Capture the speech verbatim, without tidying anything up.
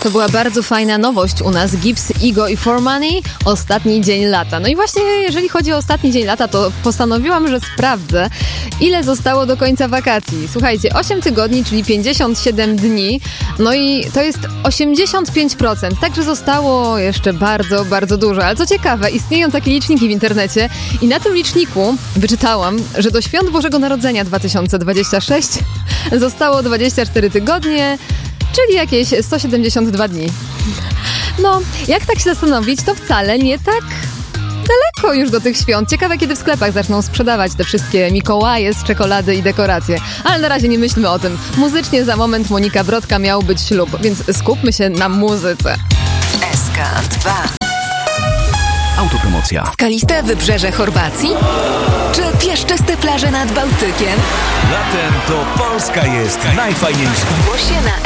To była bardzo fajna nowość u nas. Gibbs, Ego i For Money. Ostatni dzień lata. No i właśnie jeżeli chodzi o ostatni dzień lata, to postanowiłam, że sprawdzę, ile zostało do końca wakacji. Słuchajcie, osiem tygodni, czyli pięćdziesiąt siedem dni. No i to jest osiemdziesiąt pięć procent. Także zostało jeszcze bardzo, bardzo dużo. Ale co ciekawe, istnieją takie liczniki w internecie i na tym liczniku wyczytałam, że do Świąt Bożego Narodzenia dwa tysiące dwudziestego szóstego zostało dwadzieścia cztery tygodnie, czyli jakieś sto siedemdziesiąt dwa dni. No, jak tak się zastanowić, to wcale nie tak daleko już do tych świąt. Ciekawe, kiedy w sklepach zaczną sprzedawać te wszystkie Mikołaje z czekolady i dekoracje. Ale na razie nie myślmy o tym. Muzycznie za moment Monika Brodka miał być ślub, więc skupmy się na muzyce. S K dwa. Autopromocja. Skaliste wybrzeże Chorwacji? Czy piaszczyste plaże nad Bałtykiem? Latem to Polska jest najfajniejsza. Zgłoś się na